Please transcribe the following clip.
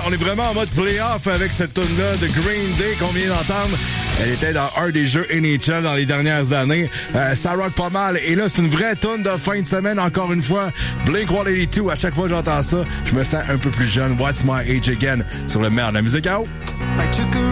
on est vraiment en mode playoff avec cette tune-là de Green Day qu'on vient d'entendre. Elle était dans un des jeux NHL dans les dernières années. Ça rock pas mal. Et là, c'est une vraie tune de fin de semaine, encore une fois. Blink-182, à chaque fois que j'entends ça, je me sens un peu plus jeune. What's My Age Again sur le meilleur de la musique.